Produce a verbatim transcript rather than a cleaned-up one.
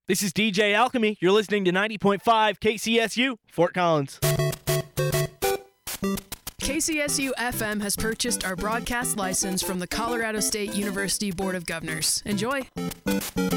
This is D J Alchemy. You're listening to ninety point five K C S U, Fort Collins. K C S U F M has purchased our broadcast license from the Colorado State University Board of Governors. Enjoy.